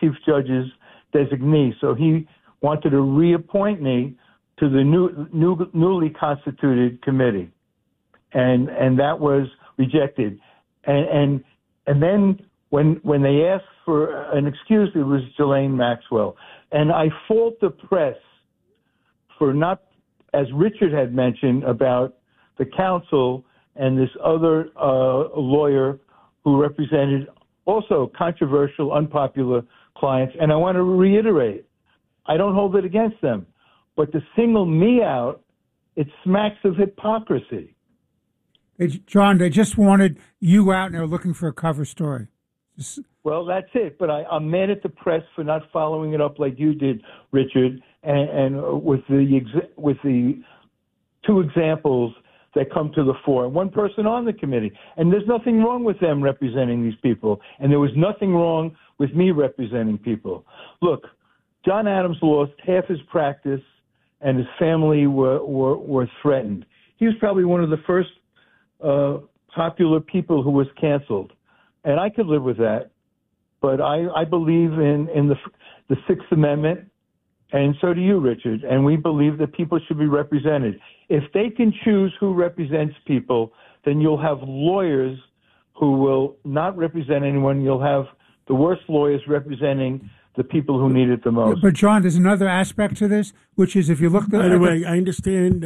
chief judge's designee. So he wanted to reappoint me to the newly constituted committee, and that was rejected. And then when they asked for an excuse, it was Ghislaine Maxwell. And I fault the press for not, as Richard had mentioned, about the counsel and this other lawyer who represented also controversial, unpopular clients. And I want to reiterate, I don't hold it against them. But to single me out, it smacks of hypocrisy. John, they just wanted you out and they're looking for a cover story. Well, that's it. But I'm mad at the press for not following it up like you did, Richard, and with the two examples that come to the fore. One person on the committee. And there's nothing wrong with them representing these people. And there was nothing wrong with me representing people. Look, John Adams lost half his practice, and his family were threatened. He was probably one of the first popular people who was canceled. And I could live with that. But I believe in the Sixth Amendment, and so do you, Richard. And we believe that people should be represented. If they can choose who represents people, then you'll have lawyers who will not represent anyone. You'll have the worst lawyers representing the people who need it the most. But, John, there's another aspect to this, which is if you look... By the way, I understand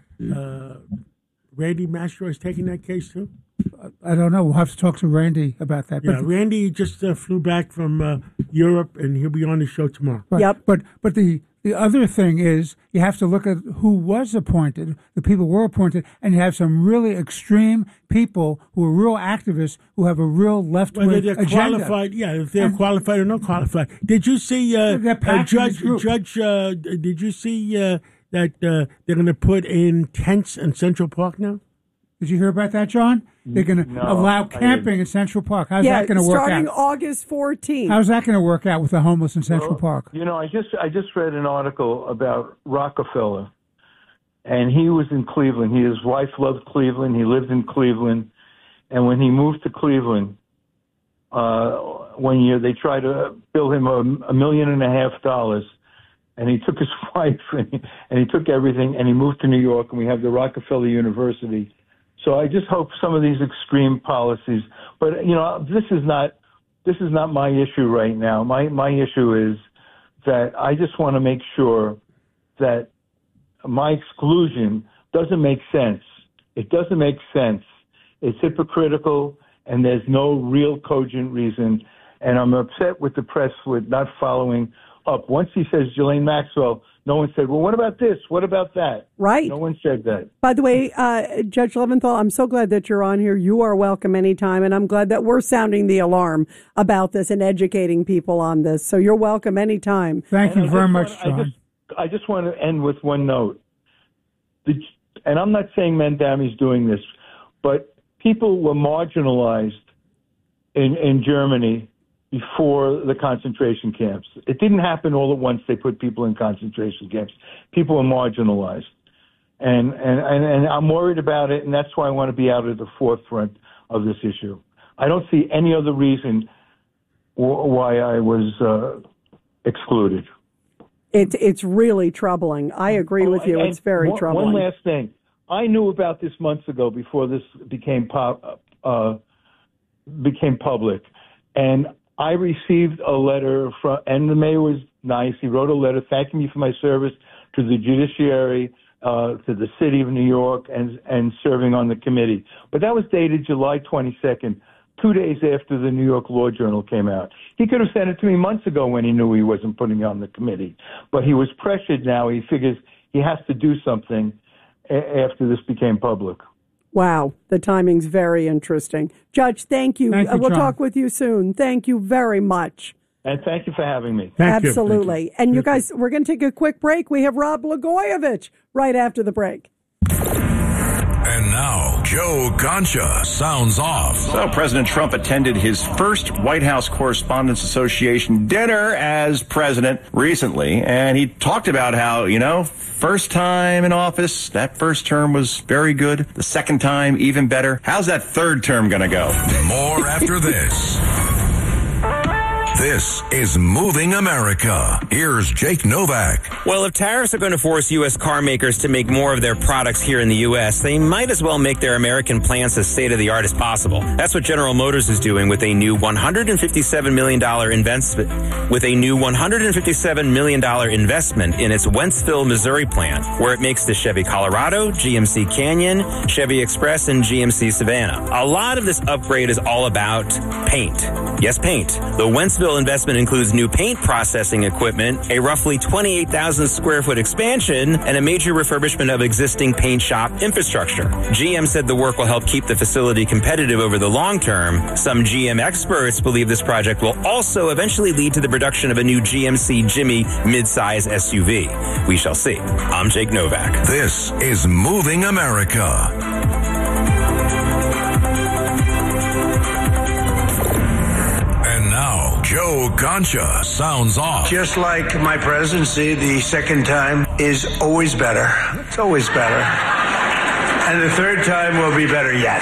Randy Mastro is taking that case, too? I don't know. We'll have to talk to Randy about that. Yeah, Randy just flew back from Europe, and he'll be on the show tomorrow. Right. Yep. But the other thing is you have to look at who was appointed, the people who were appointed, and you have some really extreme people who are real activists who have a real left-wing Whether they're agenda. Qualified, yeah, if they're qualified or not qualified. Did you see, Judge, did you see that they're going to put in tents in Central Park now? Did you hear about that, John? They're going to allow camping in Central Park. How's that going to work out? Starting August 14th. How's that going to work out with the homeless in Central Park? You know, I just read an article about Rockefeller, and he was in Cleveland. His wife loved Cleveland. He lived in Cleveland. And when he moved to Cleveland, one year they tried to bill him $1.5 million, and he took his wife and he took everything, and he moved to New York, and we have the Rockefeller University. So I just hope some of these extreme policies, but you know, this is not my issue right now. My issue is that I just want to make sure that my exclusion doesn't make sense. It doesn't make sense. It's hypocritical, and there's no real cogent reason. And I'm upset with the press with not following up. Once he says Ghislaine Maxwell, no one said, well, what about this? What about that? Right. No one said that. By the way, Judge Leventhal, I'm so glad that you're on here. You are welcome anytime, and I'm glad that we're sounding the alarm about this and educating people on this. So you're welcome anytime. Thank you very much, John. I just want to end with one note. And I'm not saying Mandami's doing this, but people were marginalized in Germany before the concentration camps. It didn't happen all at once. They put people in concentration camps. People were marginalized. And I'm worried about it, and that's why I want to be out at the forefront of this issue. I don't see any other reason why I was excluded. It's really troubling. I agree with you. It's very troubling. One last thing. I knew about this months ago before this became public. And I received a letter from, and the mayor was nice. He wrote a letter thanking me for my service to the judiciary, to the city of New York, and serving on the committee. But that was dated July 22nd, 2 days after the New York Law Journal came out. He could have sent it to me months ago when he knew he wasn't putting me on the committee. But he was pressured now. He figures he has to do something after this became public. Wow, the timing's very interesting. Judge, thank you. We'll talk with you soon. Thank you very much. And thank you for having me. Absolutely. Thank you. And you guys, we're going to take a quick break. We have Rod Blagojevich right after the break. And now, Joe Concha sounds off. So President Trump attended his first White House Correspondents Association dinner as president recently, and he talked about how, first time in office, that first term was very good. The second time, even better. How's that third term going to go? More after this. This is Moving America. Here's Jake Novak. Well, if tariffs are going to force U.S. car makers to make more of their products here in the U.S., they might as well make their American plants as state-of-the-art as possible. That's what General Motors is doing with a new $157 million investment in its Wentzville, Missouri plant, where it makes the Chevy Colorado, GMC Canyon, Chevy Express, and GMC Savannah. A lot of this upgrade is all about paint. Yes, paint. The Wentzville investment includes new paint processing equipment, a roughly 28,000 square foot expansion, and a major refurbishment of existing paint shop infrastructure. GM said the work will help keep the facility competitive over the long term. Some GM experts believe this project will also eventually lead to the production of a new GMC Jimmy midsize SUV. We shall see. I'm Jake Novak. This is Moving America. Joe Concha sounds off. Just like my presidency, the second time is always better. It's always better. And the third time will be better yet.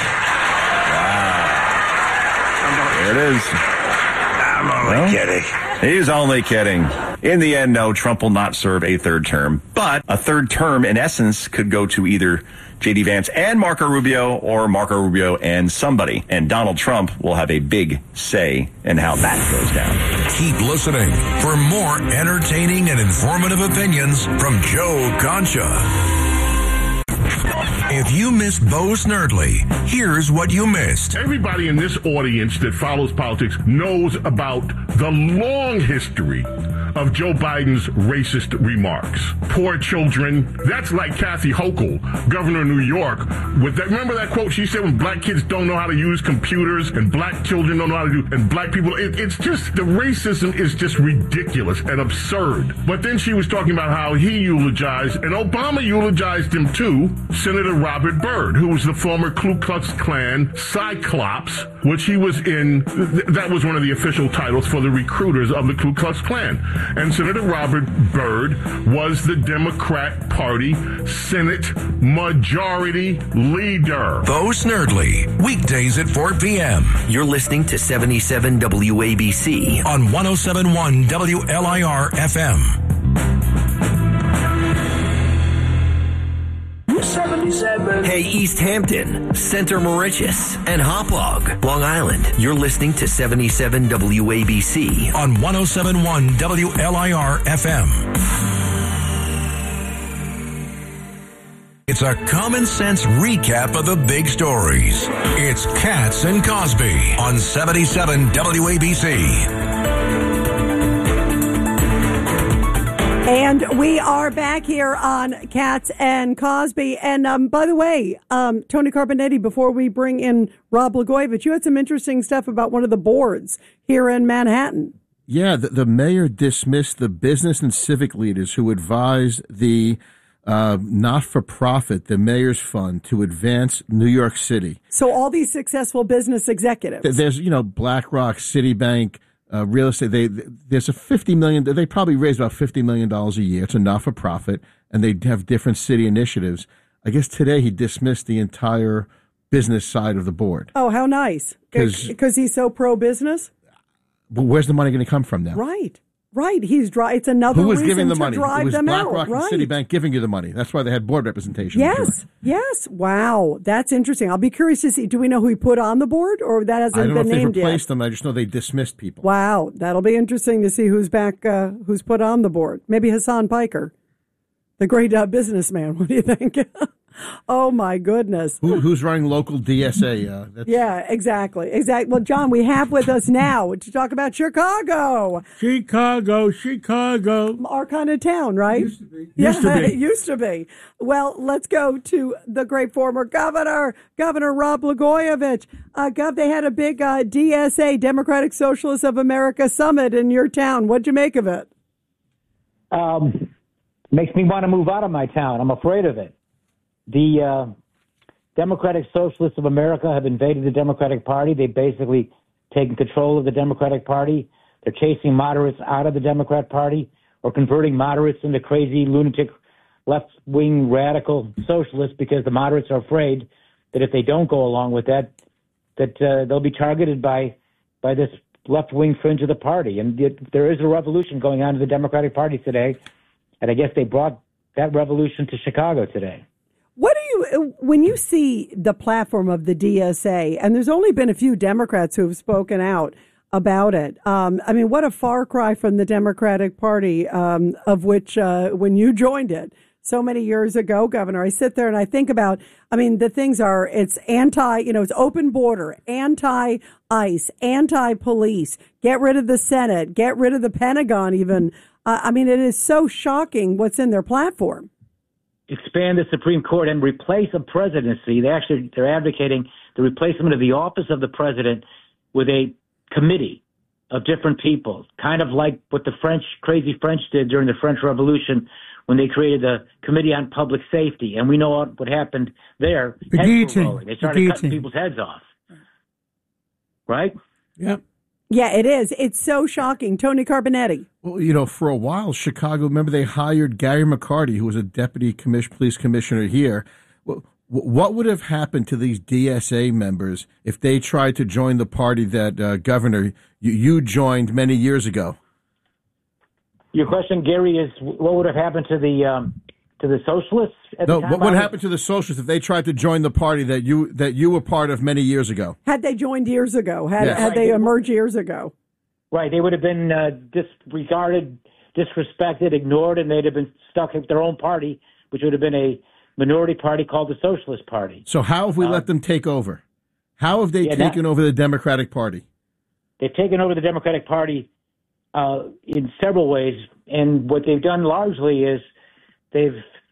Wow. There it is. I'm only kidding. He's only kidding. In the end, no, Trump will not serve a third term. But a third term, in essence, could go to either J.D. Vance and Marco Rubio, or Marco Rubio and somebody. And Donald Trump will have a big say in how that goes down. Keep listening for more entertaining and informative opinions from Joe Concha. If you missed Bo Snerdley, here's what you missed. Everybody in this audience that follows politics knows about the long history of Joe Biden's racist remarks. Poor children. That's like Kathy Hochul, governor of New York. With that, remember that quote she said, when black kids don't know how to use computers and black children don't know how to do, and black people, it's just, the racism is just ridiculous and absurd. But then she was talking about how he eulogized, and Obama eulogized him too, Senator Robert Byrd, who was the former Ku Klux Klan Cyclops, which he was in, that was one of the official titles for the recruiters of the Ku Klux Klan. And Senator Robert Byrd was the Democrat Party Senate Majority Leader. Bo Snerdley, weekdays at 4 p.m. You're listening to 77 WABC on 107.1 WLIR FM. 77. Hey, East Hampton, Center Moriches, and Hauppauge, Long Island. You're listening to 77 WABC on 107.1 WLIR FM. It's a common sense recap of the big stories. It's Katz and Cosby on 77 WABC. And we are back here on Katz and Cosby. And by the way, Tony Carbonetti, before we bring in Rob Blagojevich, you had some interesting stuff about one of the boards here in Manhattan. Yeah, the mayor dismissed the business and civic leaders who advised the not-for-profit, the Mayor's Fund, to advance New York City. So all these successful business executives. There's, BlackRock, Citibank, real estate. There's a $50 million. They probably raise about $50 million a year. It's a not-for-profit, and they have different city initiatives. I guess today he dismissed the entire business side of the board. Oh, how nice! Because he's so pro-business. But where's the money going to come from now? Right. It's another Who was reason giving the to money? drive it was them BlackRock out. And Citibank giving you the money. That's why they had board representation. Yes. Wow, that's interesting. I'll be curious to see. Do we know who he put on the board, or that hasn't been named yet? I don't know if they replaced them. I just know they dismissed people. Wow, that'll be interesting to see who's back, who's put on the board. Maybe Hassan Piker, the great businessman. What do you think? Oh, my goodness. Who's running local DSA? Yeah, exactly. Well, John, we have with us now to talk about Chicago. Chicago. Our kind of town, right? Used to be. It used to be. Well, let's go to the great former governor, Governor Rob Blagojevich. Gov, they had a big DSA, Democratic Socialists of America Summit in your town. What'd you make of it? Makes me want to move out of my town. I'm afraid of it. The Democratic Socialists of America have invaded the Democratic Party. They've basically taken control of the Democratic Party. They're chasing moderates out of the Democrat Party or converting moderates into crazy, lunatic, left-wing, radical socialists because the moderates are afraid that if they don't go along with that they'll be targeted by this left-wing fringe of the party. And there is a revolution going on in the Democratic Party today, and I guess they brought that revolution to Chicago today. When you see the platform of the DSA, and there's only been a few Democrats who have spoken out about it. I mean, what a far cry from the Democratic Party, of which when you joined it so many years ago, Governor, I sit there and I think about, I mean, the things are, it's it's open border, anti-ICE, anti-police, get rid of the Senate, get rid of the Pentagon even. I mean, it is so shocking what's in their platform. Expand the Supreme Court and replace a presidency. They're advocating the replacement of the office of the president with a committee of different people, kind of like what the crazy French did during the French Revolution when they created the Committee on Public Safety. And we know what happened there. The guillotine. They started cutting people's heads off. Right? Yep. Yeah, it is. It's so shocking. Tony Carbonetti. Well, for a while, Chicago, remember they hired Gary McCarty, who was a deputy police commissioner here. Well, what would have happened to these DSA members if they tried to join the party that, Governor, you joined many years ago? Your question, Gary, is what would have happened to the socialists at the time? What would happen to the socialists if they tried to join the party that you were part of many years ago? Had they joined years ago? Had they emerged years ago? Right. They would have been disregarded, disrespected, ignored, and they'd have been stuck with their own party, which would have been a minority party called the Socialist Party. So how have we let them take over? How have they taken over the Democratic Party? They've taken over the Democratic Party in several ways, and what they've done largely is they've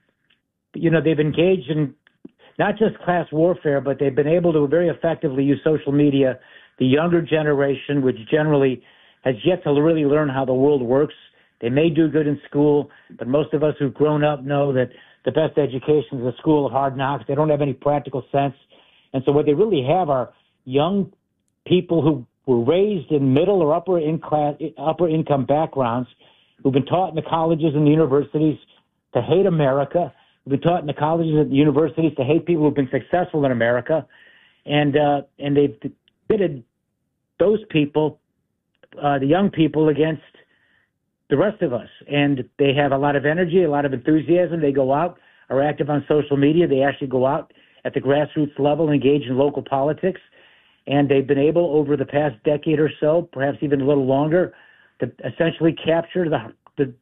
engaged in not just class warfare, but they've been able to very effectively use social media. The younger generation, which generally has yet to really learn how the world works, they may do good in school, but most of us who've grown up know that the best education is a school of hard knocks. They don't have any practical sense. And so what they really have are young people who were raised in middle or upper income backgrounds, who've been taught in the colleges and the universities to hate America, who've been taught in the colleges and the universities to hate people who've been successful in America, and they've pitted those people, the young people, against the rest of us. And they have a lot of energy, a lot of enthusiasm. They go out, are active on social media. They actually go out at the grassroots level, engage in local politics. And they've been able, over the past decade or so, perhaps even a little longer, to essentially capture the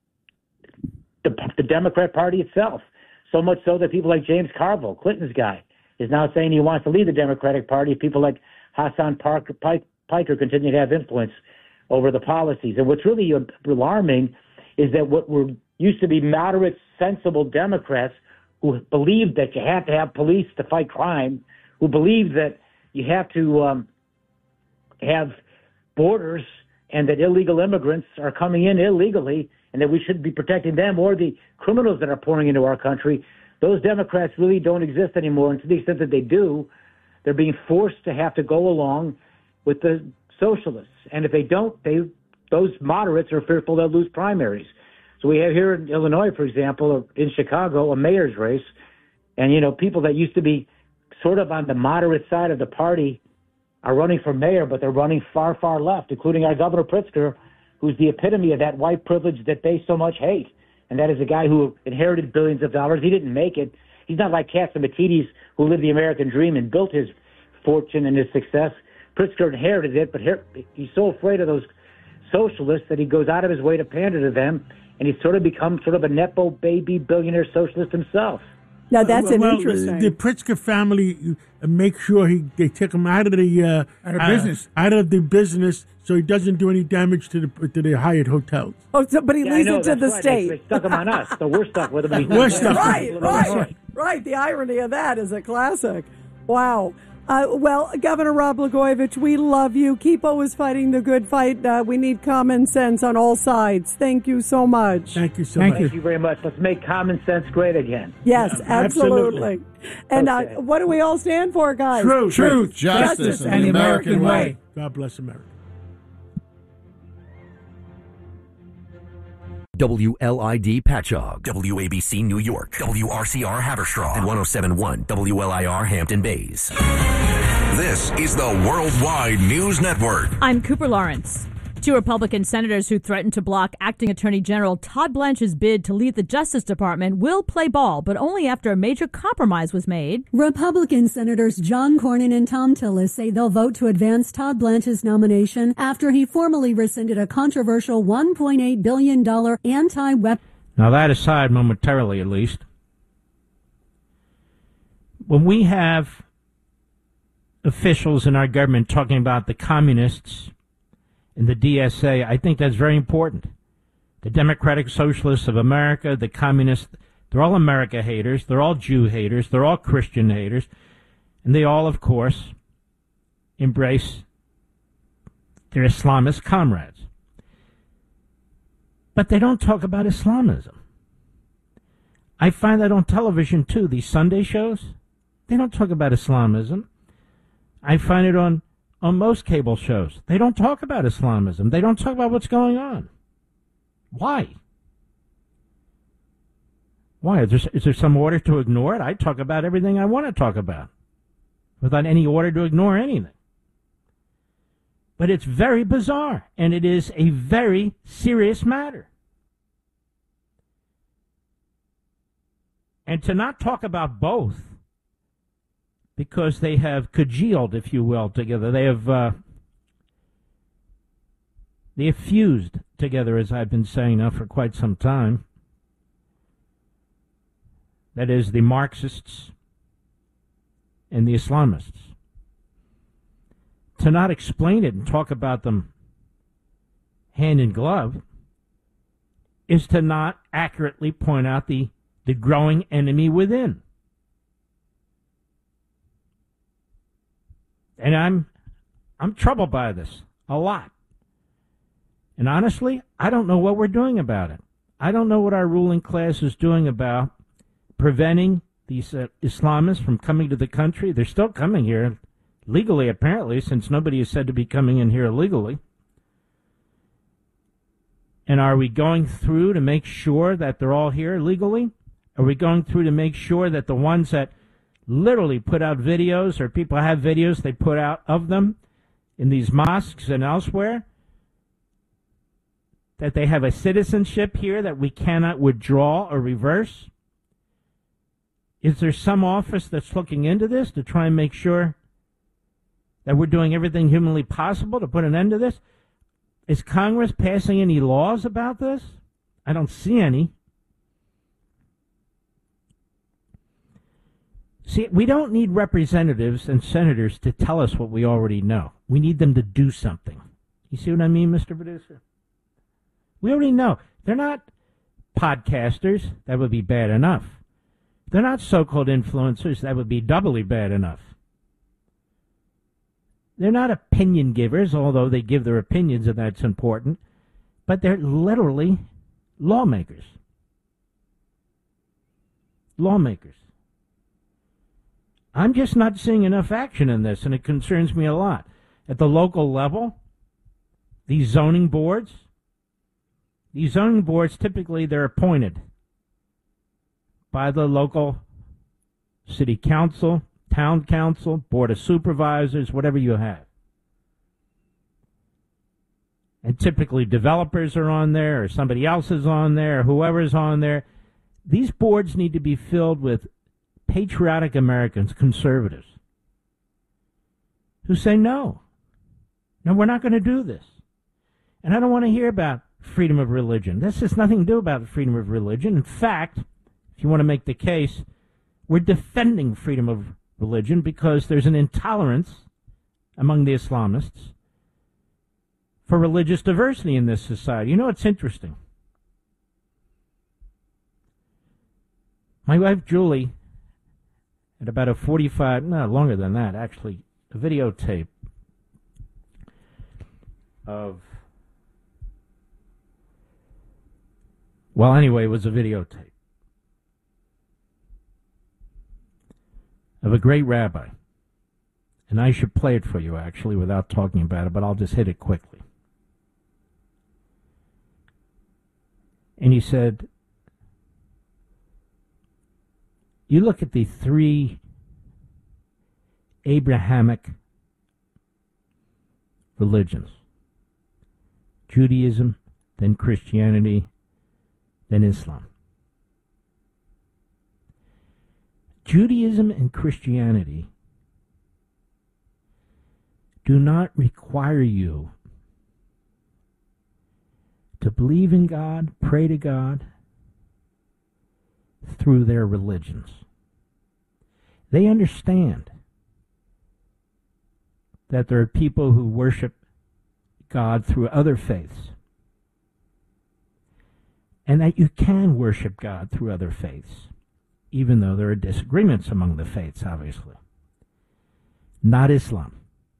Democrat Party itself. So much so that people like James Carville, Clinton's guy, is now saying he wants to lead the Democratic Party. People like Hassan Piker continue to have influence over the policies. And what's really alarming is that what used to be moderate, sensible Democrats who believed that you have to have police to fight crime, who believed that you have to have borders and that illegal immigrants are coming in illegally and that we should be protecting them or the criminals that are pouring into our country, those Democrats really don't exist anymore. And to the extent that they do, they're being forced to have to go along with the socialists. And if they don't, those moderates are fearful they'll lose primaries. So we have here in Illinois, for example, in Chicago, a mayor's race. And, people that used to be sort of on the moderate side of the party are running for mayor, but they're running far, far left, including our Governor Pritzker, who's the epitome of that white privilege that they so much hate. And that is a guy who inherited billions of dollars. He didn't make it. He's not like Catsimatidis, who lived the American dream and built his fortune and his success. Pritzker inherited it, but he's so afraid of those socialists that he goes out of his way to pander to them, and he's sort of become sort of a nepo baby billionaire socialist himself. Now that's interesting. The Pritzker family make sure they take him out of the business, so he doesn't do any damage to the Hyatt hotels. Oh, but he leaves it to the state. They stuck him on us, so we're stuck with him. Right. The irony of that is a classic. Wow. Well, Governor Rod Blagojevich, we love you. Keep always fighting the good fight. We need common sense on all sides. Thank you so much. Thank you so much. Thank you very much. Let's make common sense great again. Yes, absolutely. And what do we all stand for, guys? Truth, justice, and the American way. God bless America. WLID Patchogue, WABC New York, WRCR Haverstraw, and 107.1 WLIR Hampton Bays. This is the Worldwide News Network. I'm Cooper Lawrence. 2 Republican senators who threatened to block Acting Attorney General Todd Blanche's bid to lead the Justice Department will play ball, but only after a major compromise was made. Republican Senators John Cornyn and Thom Tillis say they'll vote to advance Todd Blanche's nomination after he formally rescinded a controversial $1.8 billion anti-weapon. Now, that aside, momentarily at least, when we have officials in our government talking about the communists in the DSA, I think that's very important. The Democratic Socialists of America, the communists, they're all America haters, they're all Jew haters, they're all Christian haters, and they all, of course, embrace their Islamist comrades. But they don't talk about Islamism. I find that on television, too, these Sunday shows, they don't talk about Islamism. I find it on most cable shows. They don't talk about Islamism. They don't talk about what's going on. Why? Why? Is there some order to ignore it? I talk about everything I want to talk about without any order to ignore anything. But it's very bizarre, and it is a very serious matter. And to not talk about both, because they have congealed, if you will, together. They have fused together, as I've been saying now for quite some time. That is, the Marxists and the Islamists. To not explain it and talk about them hand in glove is to not accurately point out the growing enemy within. And I'm troubled by this a lot. And honestly, I don't know what we're doing about it. I don't know what our ruling class is doing about preventing these Islamists from coming to the country. They're still coming here legally, apparently, since nobody is said to be coming in here illegally. And are we going through to make sure that they're all here legally? Are we going through to make sure that the ones that literally put out videos, or people have videos they put out of them in these mosques and elsewhere, that they have a citizenship here that we cannot withdraw or reverse? Is there some office that's looking into this to try and make sure that we're doing everything humanly possible to put an end to this? Is Congress passing any laws about this? I don't see any. See, we don't need representatives and senators to tell us what we already know. We need them to do something. You see what I mean, Mr. Producer? We already know. They're not podcasters. That would be bad enough. They're not so-called influencers. That would be doubly bad enough. They're not opinion givers, although they give their opinions, and that's important. But they're literally lawmakers. Lawmakers. I'm just not seeing enough action in this, and it concerns me a lot. At the local level, these zoning boards typically they're appointed by the local city council, town council, board of supervisors, whatever you have. And typically developers are on there, or somebody else is on there, or whoever's on there. These boards need to be filled with patriotic Americans, conservatives, who say, no, we're not going to do this. And I don't want to hear about freedom of religion. This has nothing to do about freedom of religion. In fact, if you want to make the case, we're defending freedom of religion because there's an intolerance among the Islamists for religious diversity in this society. You know, it's interesting. My wife, Julie, at about a 45, no, longer than that, actually, a videotape of, well, anyway, it was a videotape of a great rabbi. And I should play it for you, actually, without talking about it, but I'll just hit it quickly. And he said, you look at the three Abrahamic religions. Judaism, then Christianity, then Islam. Judaism and Christianity do not require you to believe in God, pray to God through their religions. They understand that there are people who worship God through other faiths, and that you can worship God through other faiths, even though there are disagreements among the faiths, obviously. Not Islam.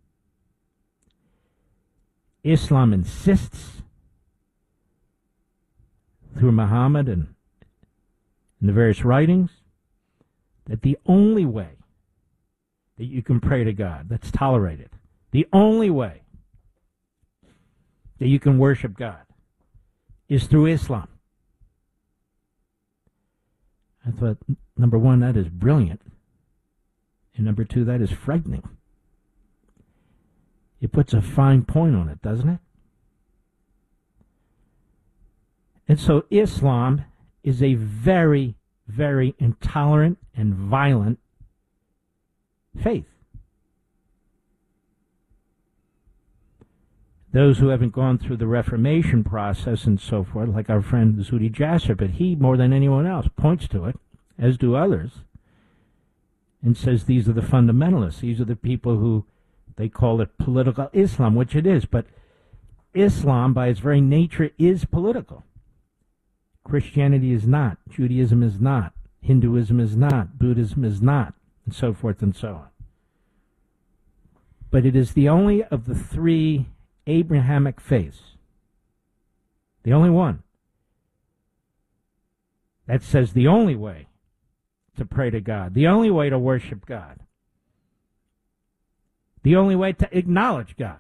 Islam insists, through Muhammad and in the various writings, that the only way that you can pray to God, that's tolerated, the only way that you can worship God is through Islam. I thought, number one, that is brilliant. And number two, that is frightening. It puts a fine point on it, doesn't it? And so Islam is a very, very intolerant and violent faith. Those who haven't gone through the Reformation process and so forth, like our friend Zuhdi Jasser, but he, more than anyone else, points to it, as do others, and says these are the fundamentalists. These are the people who, they call it political Islam, which it is. But Islam, by its very nature, is political. Christianity is not. Judaism is not. Hinduism is not. Buddhism is not. And so forth and so on. But it is the only of the three Abrahamic faiths, the only one, that says the only way to pray to God, the only way to worship God, the only way to acknowledge God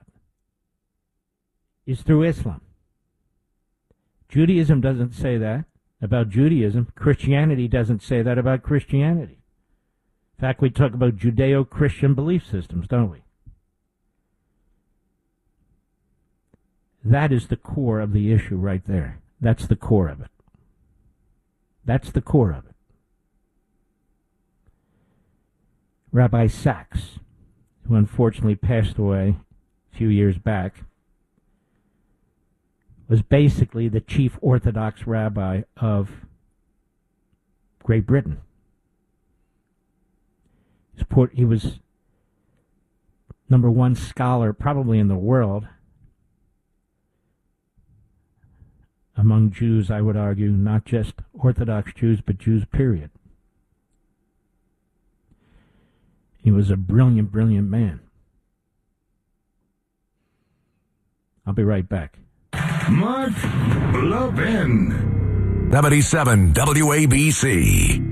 is through Islam. Judaism doesn't say that about Judaism. Christianity doesn't say that about Christianity. In fact, we talk about Judeo-Christian belief systems, don't we? That is the core of the issue right there. That's the core of it. That's the core of it. Rabbi Sachs, who unfortunately passed away a few years back, was basically the chief Orthodox rabbi of Great Britain. He was number one scholar probably in the world among Jews, I would argue, not just Orthodox Jews, but Jews, period. He was a brilliant, brilliant man. I'll be right back. Mark Levin. 77 WABC.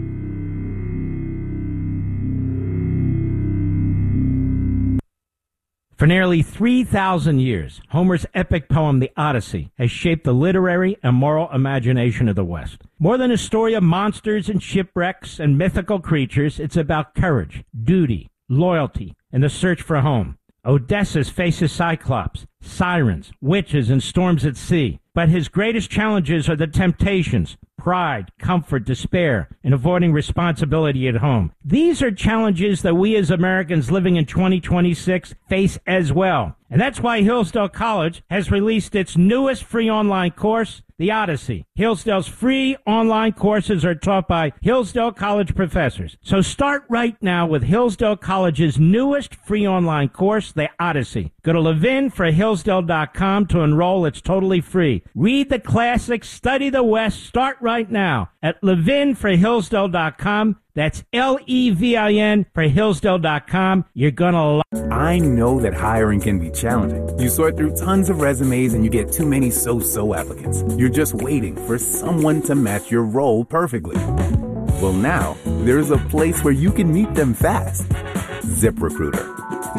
For nearly 3,000 years, Homer's epic poem, The Odyssey, has shaped the literary and moral imagination of the West. More than a story of monsters and shipwrecks and mythical creatures, it's about courage, duty, loyalty, and the search for home. Odysseus faces Cyclops, sirens, witches, and storms at sea. But his greatest challenges are the temptations, pride, comfort, despair, and avoiding responsibility at home. These are challenges that we as Americans living in 2026 face as well. And that's why Hillsdale College has released its newest free online course, The Odyssey. Hillsdale's free online courses are taught by Hillsdale College professors. So start right now with Hillsdale College's newest free online course, The Odyssey. Go to levinforhillsdale.com to enroll. It's totally free. Read the classics, study the West. Start right now at levinforhillsdale.com. That's LEVIN for Hillsdale.com. You're going to love it. I know that hiring can be challenging. You sort through tons of resumes and you get too many so-so applicants. You're just waiting for someone to match your role perfectly. Well, now there's a place where you can meet them fast. ZipRecruiter.